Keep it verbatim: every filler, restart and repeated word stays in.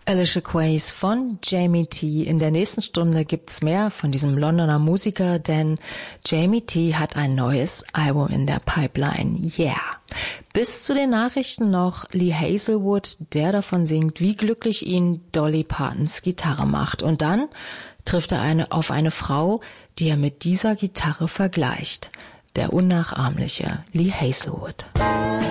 Alicia Keys von Jamie T. In der nächsten Stunde gibt's mehr von diesem Londoner Musiker, denn Jamie T. hat ein neues Album in der Pipeline. Yeah! Bis zu den Nachrichten noch Lee Hazelwood, der davon singt, wie glücklich ihn Dolly Partons Gitarre macht. Und dann trifft er eine, auf eine Frau, die er mit dieser Gitarre vergleicht. Der unnachahmliche Lee Hazelwood.